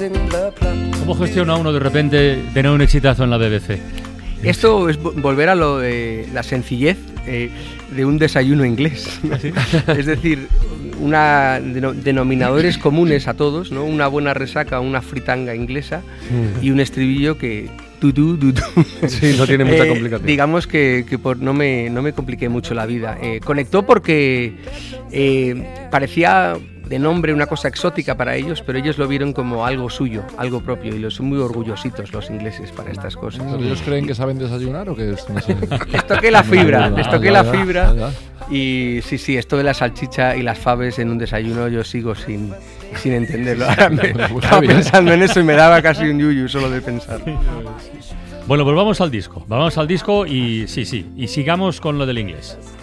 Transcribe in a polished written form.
¿Cómo gestiona uno de repente tener un exitazo en la BBC? Esto es volver a lo de la sencillez de un desayuno inglés, ¿no? Es decir, denominadores comunes a todos, ¿no? Una buena resaca, una fritanga inglesa y un estribillo que... Sí, no tiene mucha complicación. Digamos que no me compliqué mucho la vida. Conectó porque parecía de nombre una cosa exótica para ellos, pero ellos lo vieron como algo suyo, algo propio, y los son muy orgullositos los ingleses para estas cosas. ¿Ellos creen que saben desayunar o que no sé? Les toqué la fibra, y sí, esto de la salchicha y las faves en un desayuno yo sigo sin entenderlo. Ahora estaba pensando en eso y me daba casi un yuyu solo de pensar. Bueno, pues vamos al disco y sí, y sigamos con lo del inglés.